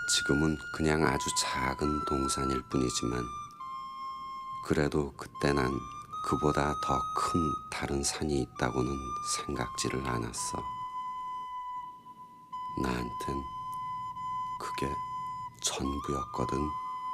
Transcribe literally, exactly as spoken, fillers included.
지금은 그냥 아주 작은 동산일 뿐이지만 그래도 그때 난 그보다 더 큰 다른 산이 있다고는 생각지를 않았어. 나한텐 그게 전부였거든.